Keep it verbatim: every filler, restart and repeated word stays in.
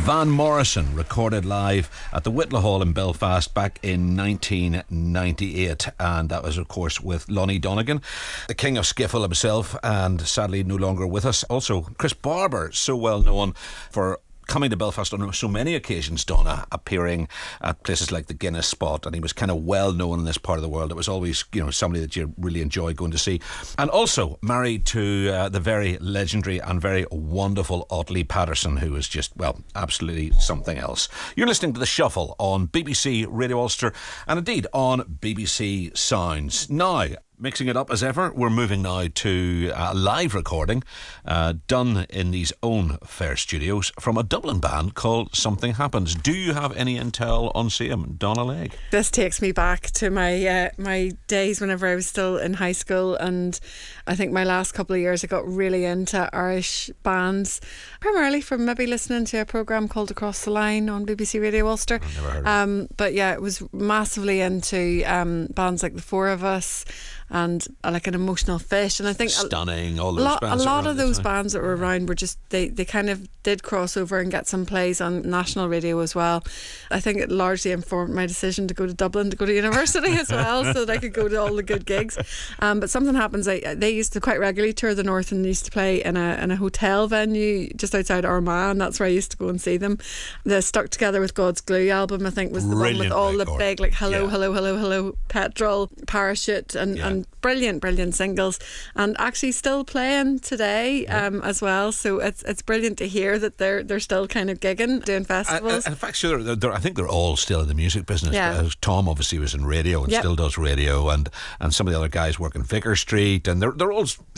Van Morrison, recorded live at the Whitla Hall in Belfast back in nineteen ninety-eight, and that was of course with Lonnie Donegan, the king of skiffle himself, and sadly no longer with us. Also Chris Barber, so well known for coming to Belfast on so many occasions, Donna, appearing at places like the Guinness Spot, and he was kind of well known in this part of the world. It was always, you know, somebody that you really enjoy going to see. And also married to uh, the very legendary and very wonderful Otley Patterson, who is just, well, absolutely something else. You're listening to The Shuffle on B B C Radio Ulster, and indeed on B B C Sounds. Now, mixing it up as ever, we're moving now to a live recording uh, done in these own fair studios from a Dublin band called Something Happens. Do you have any intel on Same, Donna Legg? This takes me back to my uh, my days whenever I was still in high school, and I think my last couple of years I got really into Irish bands, primarily from maybe listening to a programme called Across the Line on B B C Radio Ulster. I've never heard of it. Um, but yeah, it was massively into um, bands like The Four of Us and uh, like An Emotional Fish, and I think Stunning, all a those lot, bands a lot around of the those time. bands that were around were just they, they kind of did cross over and get some plays on national radio as well. I think it largely informed my decision to go to Dublin to go to university as well, so that I could go to all the good gigs. Um, but Something Happens, I, they used to quite regularly tour the north, and used to play in a in a hotel venue just outside Armagh, and that's where I used to go and see them. The Stuck Together with God's Glue album, I think, was the Brilliant one with all record. the big like hello, Yeah. hello, hello, hello, petrol, parachute, and, Yeah. and brilliant, brilliant singles, and actually still playing today um, as well. So it's it's brilliant to hear that they're they're still kind of gigging, doing festivals. I, I, in fact, sure, they're, they're, I think they're all still in the music business. Yeah. Uh, Tom obviously was in radio and Yep. still does radio, and, and some of the other guys work in Vicar Street, and they're they're all